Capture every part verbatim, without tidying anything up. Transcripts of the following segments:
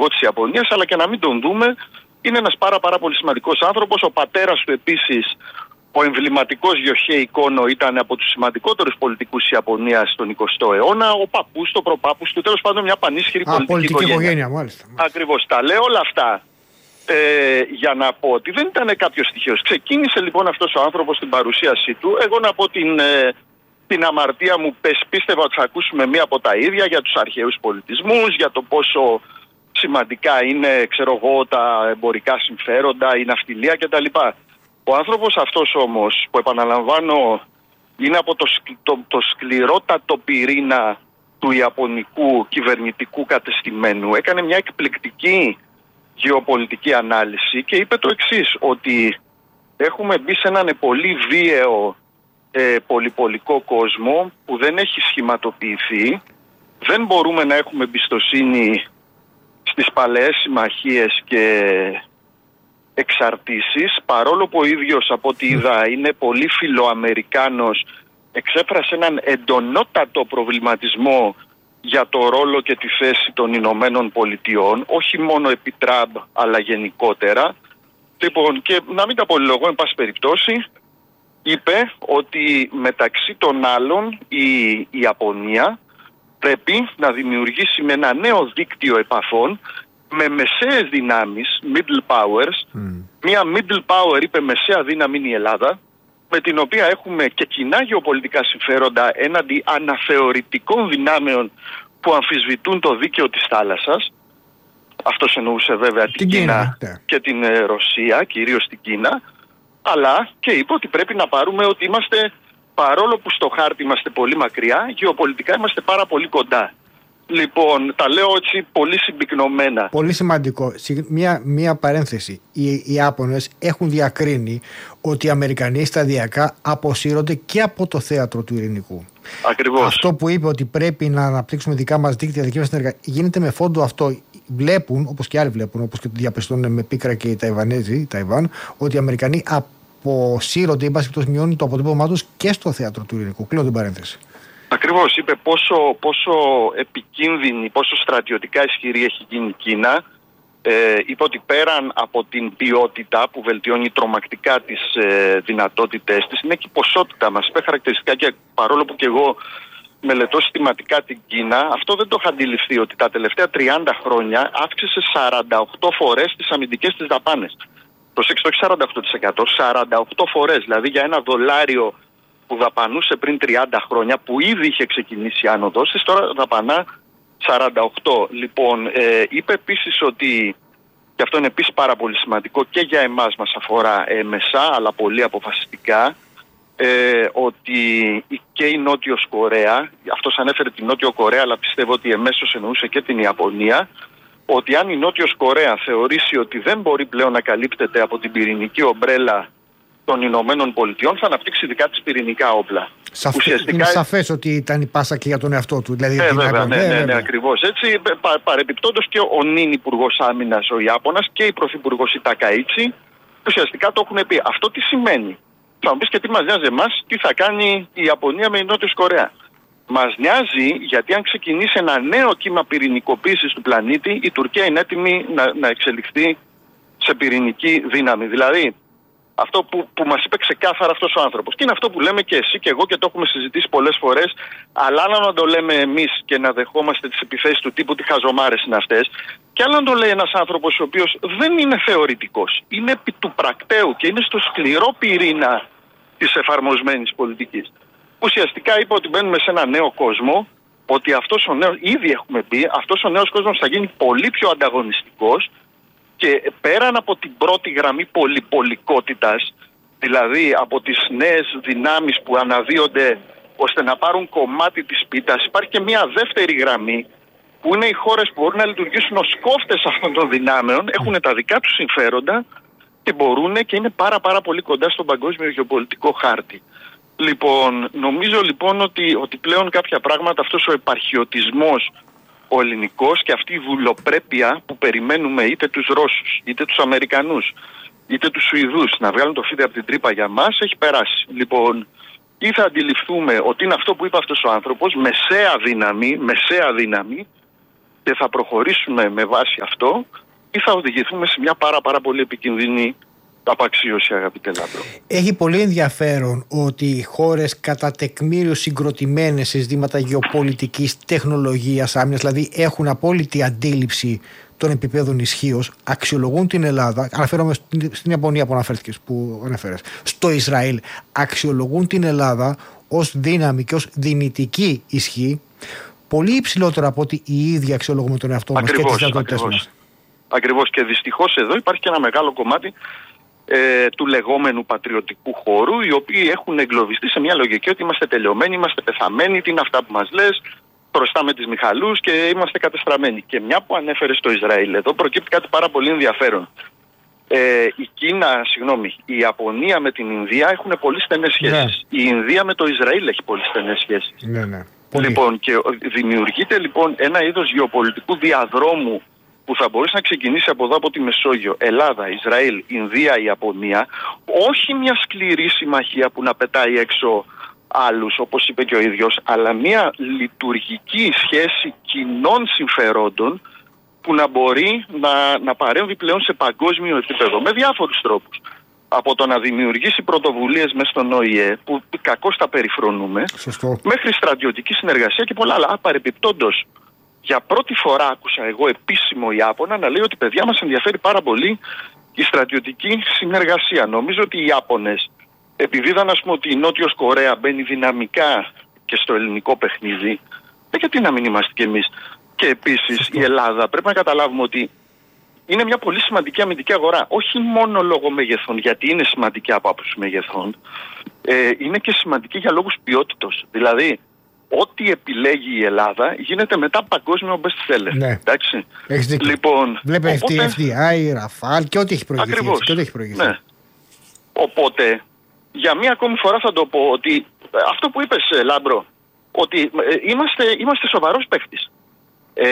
πρωθυπουργό της Ιαπωνίας, αλλά και να μην τον δούμε, είναι ένας πάρα, πάρα πολύ σημαντικός άνθρωπος. Ο πατέρας του επίσης, ο εμβληματικός Γιοχέι Κόνο, ήταν από τους σημαντικότερους πολιτικούς της Ιαπωνίας στον εικοστό αιώνα. Ο παππούς, το προπάπους του, τέλος πάντων μια πανίσχυρη πολιτική, πολιτική οικογένεια. οικογένεια μάλιστα, μάλιστα. Ακριβώς. Τα λέω όλα αυτά ε, για να πω ότι δεν ήταν κάποιος τυχαίος. Ξεκίνησε λοιπόν αυτός ο άνθρωπος στην παρουσίασή του. Εγώ να πω την, ε, την αμαρτία μου, πίστευα ότι θα ακούσουμε μία από τα ίδια για τους αρχαίους πολιτισμούς, για το πόσο σημαντικά είναι, ξέρω εγώ, τα εμπορικά συμφέροντα, η ναυτιλία κτλ. Ο άνθρωπος αυτός όμως, που επαναλαμβάνω είναι από το, το, το σκληρότατο πυρήνα του ιαπωνικού κυβερνητικού κατεστημένου, έκανε μια εκπληκτική γεωπολιτική ανάλυση και είπε το εξής, ότι έχουμε μπει σε έναν πολύ βίαιο ε, πολυπολικό κόσμο που δεν έχει σχηματοποιηθεί, δεν μπορούμε να έχουμε εμπιστοσύνη στις παλαιές συμμαχίες και εξαρτήσεις, παρόλο που ο ίδιος από ό,τι είδα είναι πολύ φιλοαμερικάνος, εξέφρασε έναν εντονότατο προβληματισμό για το ρόλο και τη θέση των Ηνωμένων Πολιτειών, όχι μόνο επί Τραμπ αλλά γενικότερα. Λοιπόν, και να μην τα πολυλογώ, εν πάση περιπτώσει, είπε ότι μεταξύ των άλλων η, η Ιαπωνία πρέπει να δημιουργήσει με ένα νέο δίκτυο επαφών με μεσαίες δυνάμεις, middle powers. Mm. Μία middle power, είπε, μεσαία δύναμη είναι η Ελλάδα, με την οποία έχουμε και κοινά γεωπολιτικά συμφέροντα έναντι αναθεωρητικών δυνάμεων που αμφισβητούν το δίκαιο της θάλασσας. Αυτός εννοούσε βέβαια την, την Κίνα, Κίνα και την ε, Ρωσία, κυρίως την Κίνα, αλλά και είπε ότι πρέπει να πάρουμε ότι είμαστε, παρόλο που στο χάρτη είμαστε πολύ μακριά, γεωπολιτικά είμαστε πάρα πολύ κοντά. Λοιπόν, τα λέω έτσι πολύ συμπυκνωμένα. Πολύ σημαντικό. Μία, μία παρένθεση. Οι, οι Ιάπωνες έχουν διακρίνει ότι οι Αμερικανοί σταδιακά αποσύρονται και από το θέατρο του ειρηνικού. Ακριβώς. Αυτό που είπε ότι πρέπει να αναπτύξουμε δικά μας δίκτυα, δική μας συνεργασία, γίνεται με φόντο αυτό. Βλέπουν, όπως και άλλοι βλέπουν, όπως και το διαπιστώνουν με πίκρα και οι Ταϊβανέζοι, η Ταϊβάν, ότι οι Αμερικανοί αποσύρονται ή μπας μειώνουν το αποτύπωμά τους και στο θέατρο του ειρηνικού. Κλείνω την παρένθεση. Ακριβώς, είπε πόσο, πόσο επικίνδυνη, πόσο στρατιωτικά ισχυρή έχει γίνει η Κίνα. Ε, είπε ότι πέραν από την ποιότητα που βελτιώνει τρομακτικά τις ε, δυνατότητες της, είναι και η ποσότητα. Μας είπε χαρακτηριστικά, και παρόλο που και εγώ μελετώ συστηματικά την Κίνα, αυτό δεν το είχα αντιληφθεί, ότι τα τελευταία τριάντα χρόνια αύξησε σαράντα οκτώ φορές τις αμυντικές της δαπάνες. Προσέξτε, όχι σαράντα οκτώ τοις εκατό, σαράντα οκτώ φορές, δηλαδή για ένα δολάριο που δαπανούσε πριν τριάντα χρόνια, που ήδη είχε ξεκινήσει η άνοδος της, τώρα δαπανά σαράντα οκτώ. Λοιπόν, ε, είπε επίσης ότι, και αυτό είναι επίσης πάρα πολύ σημαντικό και για εμάς μας αφορά έμεσα, αλλά πολύ αποφασιστικά, ε, ότι και η Νότιος Κορέα, αυτός ανέφερε την Νότιο Κορέα, αλλά πιστεύω ότι εμέσως εννοούσε και την Ιαπωνία, ότι αν η Νότιος Κορέα θεωρήσει ότι δεν μπορεί πλέον να καλύπτεται από την πυρηνική ομπρέλα των Ηνωμένων Πολιτειών, θα αναπτύξει δικά της πυρηνικά όπλα. Σαφ... Ουσιαστικά... Είναι σαφές ότι ήταν η πάσα και για τον εαυτό του. Δηλαδή, ε, βέβαια, ναι, ναι, ναι, ναι, ακριβώς. Έτσι, πα, παρεπιπτόντως και ο νυν Υπουργός Άμυνας, ο Ιάπωνας, και η Πρωθυπουργός η Τακαΐτσι, ουσιαστικά το έχουν πει. Αυτό τι σημαίνει? Θα μου πεις, και τι μας νοιάζει εμάς, τι θα κάνει η Ιαπωνία με η Νότιο Κορέα? Μας νοιάζει, γιατί αν ξεκινήσει ένα νέο κύμα πυρηνικοποίησης του πλανήτη, η Τουρκία είναι έτοιμη να, να εξελιχθεί σε πυρηνική δύναμη. Δηλαδή, αυτό που, που μας είπε ξεκάθαρα αυτός ο άνθρωπος. Και είναι αυτό που λέμε και εσύ και εγώ και το έχουμε συζητήσει πολλές φορές, αλλά άλλο να το λέμε εμείς και να δεχόμαστε τις επιθέσεις του τύπου, τι χαζομάρες είναι αυτές, και άλλο να το λέει ένας άνθρωπος ο οποίος δεν είναι θεωρητικός, είναι επί του πρακτέου και είναι στο σκληρό πυρήνα της εφαρμοσμένης πολιτικής. Ουσιαστικά είπε ότι μπαίνουμε σε ένα νέο κόσμο, ότι αυτός ο νέος, ήδη έχουμε πει, αυτός ο νέος κόσμος θα γίνει πολύ πιο ανταγωνιστικός. Και πέραν από την πρώτη γραμμή πολυπολικότητας, δηλαδή από τις νέες δυνάμεις που αναδύονται ώστε να πάρουν κομμάτι της πίτας, υπάρχει και μια δεύτερη γραμμή που είναι οι χώρες που μπορούν να λειτουργήσουν ως κόφτες αυτών των δυνάμεων, έχουν τα δικά τους συμφέροντα και μπορούν και είναι πάρα πάρα πολύ κοντά στον παγκόσμιο γεωπολιτικό χάρτη. Λοιπόν, νομίζω λοιπόν ότι, ότι πλέον κάποια πράγματα, αυτός ο επαρχιωτισμός ο ελληνικός και αυτή η βουλοπρέπεια που περιμένουμε είτε τους Ρώσους, είτε τους Αμερικανούς, είτε τους Σουηδούς να βγάλουν το φίδι από την τρύπα για μας, έχει περάσει. Λοιπόν, ή θα αντιληφθούμε ότι είναι αυτό που είπε αυτός ο άνθρωπος, μεσαία δύναμη, μεσαία δύναμη, και θα προχωρήσουμε με βάση αυτό ή θα οδηγηθούμε σε μια πάρα πάρα πολύ επικίνδυνη απαξίωση, αγαπητέ Λάμπρο. Έχει πολύ ενδιαφέρον ότι οι χώρες κατά τεκμήριο συγκροτημένες σε ζητήματα γεωπολιτικής, τεχνολογίας, άμυνας, δηλαδή έχουν απόλυτη αντίληψη των επιπέδων ισχύως, αξιολογούν την Ελλάδα. Αναφέρομαι στην Ιαπωνία που αναφέρθηκες, που αναφέρες. Στο Ισραήλ αξιολογούν την Ελλάδα ως δύναμη και ως δυνητική ισχύ, πολύ υψηλότερο από ότι οι ίδιοι αξιολογούμε τον εαυτό μας και τις δυνατότητες μας. Ακριβώς, και δυστυχώς εδώ υπάρχει και ένα μεγάλο κομμάτι ε, του λεγόμενου πατριωτικού χώρου, οι οποίοι έχουν εγκλωβιστεί σε μια λογική ότι είμαστε τελειωμένοι, είμαστε πεθαμένοι, τι είναι αυτά που μας λες, προστάμε τις Μιχαλούς και είμαστε κατεστραμμένοι. Και μια που ανέφερε στο Ισραήλ, εδώ προκύπτει κάτι πάρα πολύ ενδιαφέρον. Ε, η Κίνα, συγγνώμη, η Ιαπωνία με την Ινδία έχουν πολύ στενές σχέσεις. Ναι. Η Ινδία με το Ισραήλ έχει πολύ στενές σχέσεις. Ναι, ναι. Λοιπόν, και δημιουργείται λοιπόν ένα είδος γεωπολιτικού διαδρόμου που θα μπορέσει να ξεκινήσει από εδώ, από τη Μεσόγειο, Ελλάδα, Ισραήλ, Ινδία, Ιαπωνία, όχι μια σκληρή συμμαχία που να πετάει έξω άλλους, όπως είπε και ο ίδιος, αλλά μια λειτουργική σχέση κοινών συμφερόντων που να μπορεί να, να παρέμβει πλέον σε παγκόσμιο επίπεδο με διάφορους τρόπους. Από το να δημιουργήσει πρωτοβουλίες μέσα στον Ο Η Ε, που κακώς τα περιφρονούμε, Σωστό. μέχρι στρατιωτική συνεργασία και πολλά άλλα. Παρεπιπτόντως, για πρώτη φορά άκουσα εγώ επίσημο Ιάπωνα να λέει ότι παιδιά μας ενδιαφέρει πάρα πολύ η στρατιωτική συνεργασία. Νομίζω ότι οι Ιάπωνες, επειδή είδαν ας πούμε ότι η Νότιος Κορέα μπαίνει δυναμικά και στο ελληνικό παιχνίδι, δεν γιατί να μην είμαστε κι εμείς. Και επίσης Σωστό. Η Ελλάδα πρέπει να καταλάβουμε ότι είναι μια πολύ σημαντική αμυντική αγορά. Όχι μόνο λόγω μεγεθών, γιατί είναι σημαντική από άποψη μεγεθών, ε, είναι και σημαντική για λόγους ποιότητος. Δηλαδή, ό,τι επιλέγει η Ελλάδα γίνεται μετά παγκόσμιο best seller. Ναι. Εντάξει. Έχεις δίκιο. Λοιπόν, Βλέπε οπότε... εφ ντι άι, Ραφάλ και ό,τι έχει προηγηθεί. Ακριβώς. Και ό,τι έχει προηγηθεί. Ναι. Οπότε, για μία ακόμη φορά θα το πω ότι αυτό που είπες, Λάμπρο, ότι ε, είμαστε, είμαστε σοβαρός παίχτης. Ε,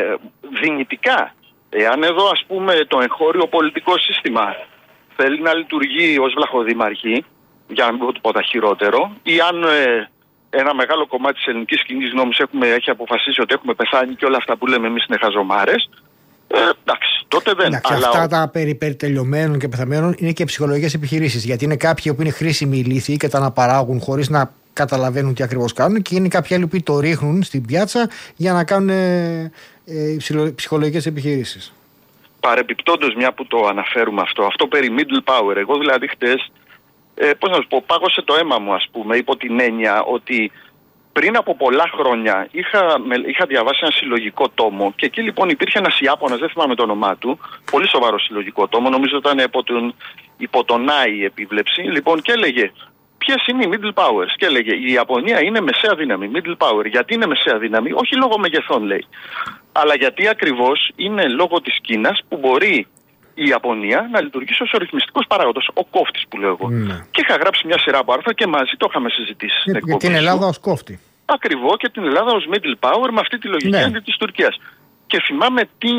δυνητικά, εάν εδώ ας πούμε το εγχώριο πολιτικό σύστημα θέλει να λειτουργεί ως βλαχοδημαρχή, για να μην πω τίποτα χειρότερο, ή αν ε, ένα μεγάλο κομμάτι της ελληνικής κοινής γνώμης έχουμε, έχει αποφασίσει ότι έχουμε πεθάνει και όλα αυτά που λέμε εμείς είναι χαζομάρες, ε, εντάξει, τότε δεν. Εντάξει, αλλά αυτά ο... τα περί, περί τελειωμένων και πεθαμένων είναι και ψυχολογικές επιχειρήσεις. Γιατί είναι κάποιοι που είναι χρήσιμοι ηλίθιοι και τα αναπαράγουν χωρίς να καταλαβαίνουν τι ακριβώς κάνουν, και είναι κάποιοι άλλοι που το ρίχνουν στην πιάτσα για να κάνουν ε, ε, ψυχολογικές επιχειρήσεις. Παρεπιπτόντως, μια που το αναφέρουμε αυτό, αυτό περί middle power, εγώ δηλαδή χτες, ε, πώς να σου πω, πάγωσε το αίμα μου ας πούμε, υπό την έννοια ότι πριν από πολλά χρόνια είχα, με, είχα διαβάσει ένα συλλογικό τόμο και εκεί λοιπόν υπήρχε ένας Ιάπωνας, δεν θυμάμαι το όνομά του, πολύ σοβαρό συλλογικό τόμο, νομίζω ήταν υπό τον, υπό τον Άι η επίβλεψη, λοιπόν, και έλεγε ποιες είναι οι middle powers, και έλεγε η Ιαπωνία είναι μεσαία δύναμη, middle power. Γιατί είναι μεσαία δύναμη? Όχι λόγω μεγεθών, λέει, αλλά γιατί ακριβώς είναι λόγω της Κίνας που μπορεί η Ιαπωνία να λειτουργήσει ως ο ρυθμιστικός παράγοντας, ο κόφτης που λέω εγώ. Mm. Και είχα γράψει μια σειρά από άρθρα και μαζί το είχαμε συζητήσει. Για, για την Ελλάδα ως κόφτη. Ακριβώς, και την Ελλάδα ως middle power με αυτή τη λογική ναι. αντί της Τουρκίας. Και θυμάμαι τι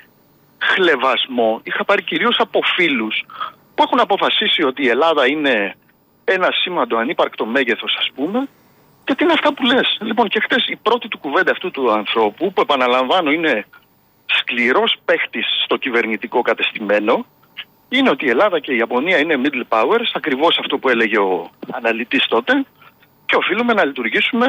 χλεβασμό είχα πάρει κυρίως από φίλους που έχουν αποφασίσει ότι η Ελλάδα είναι ένα σήμαντο ανύπαρκτο μέγεθος ας πούμε, και τι είναι αυτά που λες. Λοιπόν, και χτες η πρώτη του κουβέντα αυτού του ανθρώπου, που επαναλαμβάνω είναι σκληρός παίχτης στο κυβερνητικό κατεστημένο, είναι ότι η Ελλάδα και η Ιαπωνία είναι middle powers, ακριβώς αυτό που έλεγε ο αναλυτής τότε, και οφείλουμε να λειτουργήσουμε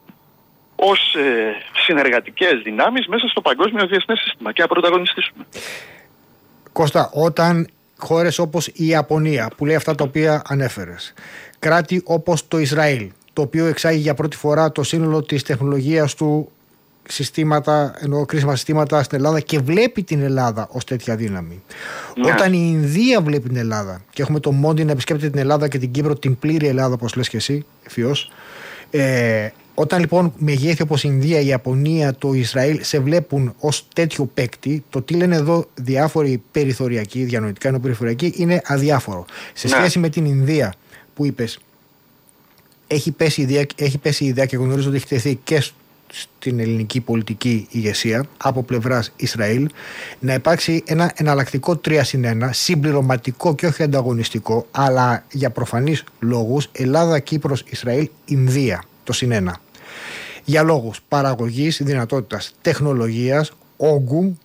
ως ε, συνεργατικές δυνάμεις μέσα στο παγκόσμιο διεθνές σύστημα και να πρωταγωνιστήσουμε. Κώστα, όταν χώρες όπως η Ιαπωνία, που λέει αυτά τα οποία ανέφερες, κράτη όπως το Ισραήλ, το οποίο εξάγει για πρώτη φορά το σύνολο της τεχνολογίας του συστήματα, εννοώ κρίσιμα συστήματα στην Ελλάδα, και βλέπει την Ελλάδα ως τέτοια δύναμη. Ναι. Όταν η Ινδία βλέπει την Ελλάδα και έχουμε το Μόντι να επισκέπτεται την Ελλάδα και την Κύπρο, την πλήρη Ελλάδα όπως λες και εσύ εφιώς, ε, όταν λοιπόν μεγέθη όπως η Ινδία, η Ιαπωνία, το Ισραήλ σε βλέπουν ως τέτοιο παίκτη, το τι λένε εδώ διάφοροι περιθωριακοί, διανοητικά ενώ περιθωριακοί, είναι αδιάφορο. Σε σχέση ναι. με την Ινδία που είπες, έχει πέσει η ιδέα, έχει πέσει η ιδέα και γνωρίζω ότι έχει τεθεί και στην ελληνική πολιτική ηγεσία από πλευράς Ισραήλ να υπάρξει ένα εναλλακτικό τρία συν ένα, συμπληρωματικό και όχι ανταγωνιστικό, αλλά για προφανείς λόγους Ελλάδα, Κύπρος, Ισραήλ, Ινδία, το συν ένα. Για λόγους παραγωγής, δυνατότητας, τεχνολογίας, όγκου,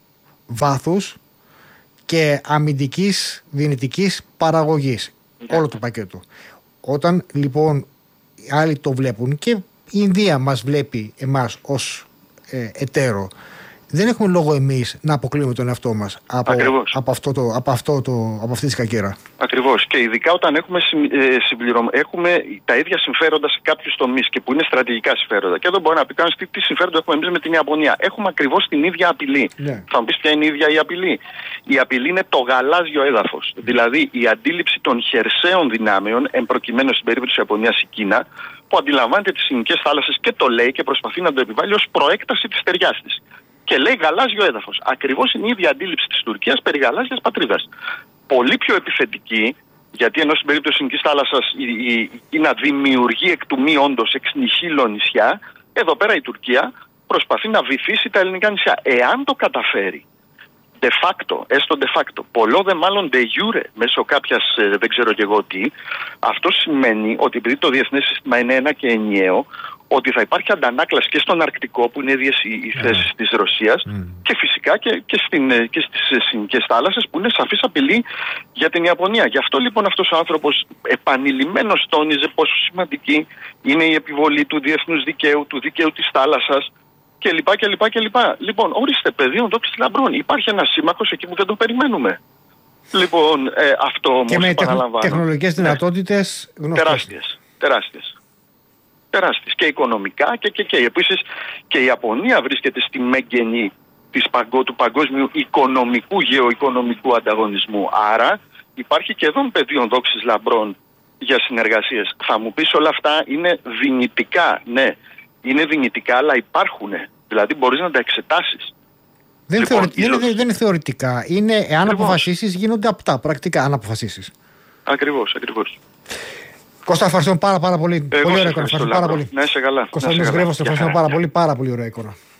βάθους και αμυντικής δυνητικής παραγωγής. Yeah. Όλο το πακέτο. Όταν λοιπόν οι άλλοι το βλέπουν και η Ινδία μας βλέπει εμάς ως ε, εταίρο, δεν έχουμε λόγο εμείς να αποκλείουμε τον εαυτό μας από, από, αυτό το, από, αυτό το, από αυτή τη κακέρα. Ακριβώς. Και ειδικά όταν έχουμε, ε, συμπληρωμα... έχουμε τα ίδια συμφέροντα σε κάποιους τομείς και που είναι στρατηγικά συμφέροντα. Και εδώ μπορεί να πει κανείς τι, τι συμφέροντα έχουμε εμείς με την Ιαπωνία. Έχουμε ακριβώς την ίδια απειλή. Ναι. Θα μου πεις ποια είναι η ίδια η απειλή. Η απειλή είναι το γαλάζιο έδαφος. Mm. Δηλαδή η αντίληψη των χερσαίων δυνάμεων, εμπροκειμένου στην περίπτωση της Ιαπωνίας η Κίνα, που αντιλαμβάνεται τις Ινδικές θάλασσες και το λέει και προσπαθεί να το επιβάλλει ως προέκταση της στεριάς της. Και λέει γαλάζιο έδαφος. Ακριβώς είναι η ίδια αντίληψη της Τουρκίας περί γαλάζιας πατρίδας. Πολύ πιο επιθετική, γιατί ενώ στην περίπτωση της Ινδικής θάλασσας η, η, η Κίνα δημιουργεί εκ του μη όντως εξ νιχίλων νησιά, εδώ πέρα η Τουρκία προσπαθεί να βυθίσει τα ελληνικά νησιά. Εάν το καταφέρει, de facto, έστω de facto, πολλό δε μάλλον de jure, μέσω κάποιας δεν ξέρω και εγώ τι, αυτό σημαίνει ότι επειδή το διεθνές σύστημα είναι ένα και ενιαίο, ότι θα υπάρχει αντανάκλαση και στον Αρκτικό που είναι ίδιες οι θέσεις mm. της Ρωσίας mm. και φυσικά και, και, στην, και στις Συνικές θάλασσες που είναι σαφής απειλή για την Ιαπωνία. Γι' αυτό λοιπόν αυτός ο άνθρωπος επανειλημμένος τόνιζε πόσο σημαντική είναι η επιβολή του διεθνούς δικαίου, του δικαίου της θάλασσας κλπ. κλπ, κλπ. Λοιπόν, ορίστε πεδίο δόξης λαμπρών. Υπάρχει ένας σύμμαχος εκεί που δεν το περιμένουμε. Λοιπόν, ε, αυτό όμως και με τεχνολογικές δυνατότητες γνωστές. Τεράστιες, τεράστιες. Τεράστιες και οικονομικά και, και, και επίσης και η Ιαπωνία βρίσκεται στη μέγενη της παγκο, του παγκόσμιου οικονομικού, γεωοικονομικού ανταγωνισμού. Άρα υπάρχει και εδώ πεδίο δόξης λαμπρών για συνεργασίες. Θα μου πεις όλα αυτά είναι δυνητικά, ναι, είναι δυνητικά αλλά υπάρχουν. Δηλαδή μπορείς να τα εξετάσεις. Δεν, λοιπόν, θεωρη... ίσως... δεν, δεν είναι θεωρητικά. Είναι εάν ακριβώς. Αποφασίσεις γίνονται απτά, πρακτικά αν αποφασίσεις. Ακριβώς, ακριβώς. Κώστα, ευχαριστώ πάρα, πάρα πολύ. Εγώ πολύ ωραία εικόνα. Ευχαριστώ πάρα πολύ. Να είσαι καλά. Κωνσταντίνος Γρέβος, ευχαριστώ πάρα πολύ. Πάρα πολύ ωραία εικόνα.